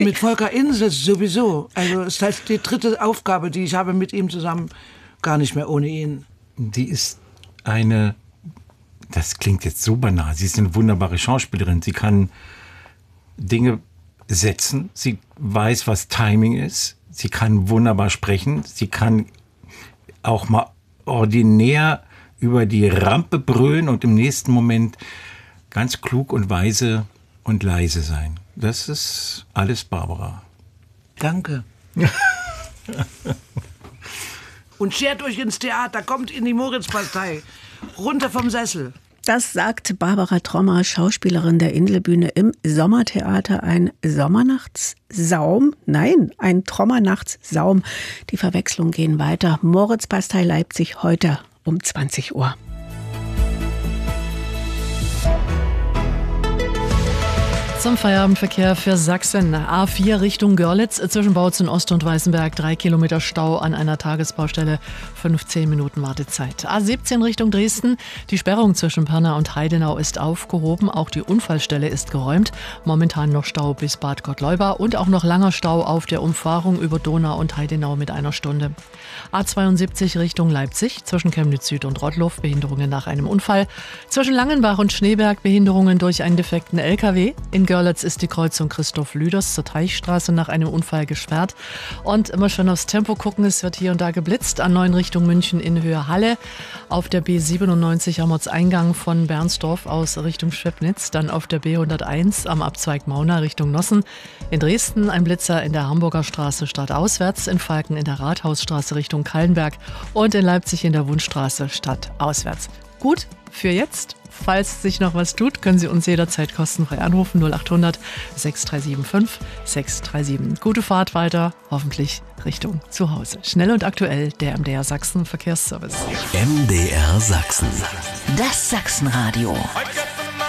Mit Volker Insel sowieso. Also es ist halt die dritte Aufgabe, die ich habe mit ihm zusammen. Gar nicht mehr ohne ihn. Die ist das klingt jetzt so banal, sie ist eine wunderbare Schauspielerin. Sie kann Dinge setzen, sie weiß, was Timing ist. Sie kann wunderbar sprechen. Sie kann auch mal ordinär über die Rampe brüllen und im nächsten Moment ganz klug und weise und leise sein. Das ist alles Barbara. Danke. Und schert euch ins Theater, kommt in die Moritzbastei, runter vom Sessel. Das sagt Barbara Trommer, Schauspielerin der Inselbühne im Sommertheater. Ein Sommernachtssaum? Nein, ein Trommernachtssaum. Die Verwechslungen gehen weiter. Moritzbastei Leipzig heute um 20 Uhr. Zum Feierabendverkehr für Sachsen. A4 Richtung Görlitz zwischen Bautzen Ost und Weißenberg. 3 Kilometer Stau an einer Tagesbaustelle. 15 Minuten Wartezeit. A17 Richtung Dresden. Die Sperrung zwischen Pirna und Heidenau ist aufgehoben. Auch die Unfallstelle ist geräumt. Momentan noch Stau bis Bad Gottleuba und auch noch langer Stau auf der Umfahrung über Donau und Heidenau mit 1 Stunde. A72 Richtung Leipzig. Zwischen Chemnitz Süd und Rottloff. Behinderungen nach einem Unfall. Zwischen Langenbach und Schneeberg. Behinderungen durch einen defekten LKW. In Görlitz ist die Kreuzung Christoph Lüders zur Teichstraße nach einem Unfall gesperrt. Und immer schon aufs Tempo gucken, es wird hier und da geblitzt. An 9 Richtung München in Höhe Halle. Auf der B97 am Ortseingang von Bernsdorf aus Richtung Schwebnitz. Dann auf der B101 am Abzweig Mauna Richtung Nossen. In Dresden ein Blitzer in der Hamburger Straße stadtauswärts. In Falken in der Rathausstraße Richtung Kallenberg. Und in Leipzig in der Wundstraße stadtauswärts. Gut, für jetzt. Falls sich noch was tut, können Sie uns jederzeit kostenfrei anrufen. 0800 6375 637. Gute Fahrt weiter, hoffentlich Richtung zu Hause. Schnell und aktuell, der MDR Sachsen Verkehrsservice. MDR Sachsen. Das Sachsenradio.